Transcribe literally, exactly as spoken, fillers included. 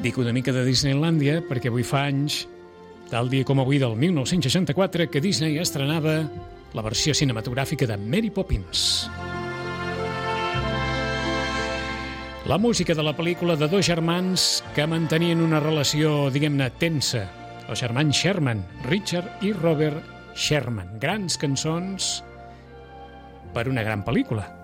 Dic una mica de Disneylàndia perquè avui fa anys, tal dia com avui del mil nou-cents seixanta-quatre, que Disney estrenava la versió cinematogràfica de Mary Poppins. La música de la pel·lícula de dos germans que mantenien una relació, diguem-ne, tensa. Els germans Sherman, Richard i Robert Sherman. Grans cançons per una gran pel·lícula.